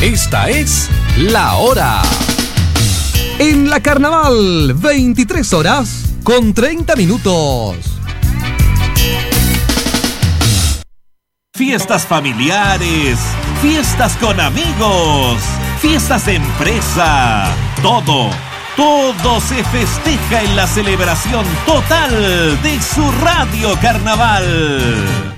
Esta es La Hora. En la Carnaval, 23 horas con 30 minutos. Fiestas familiares, fiestas con amigos, fiestas de empresa, todo se festeja en la celebración total de su Radio Carnaval.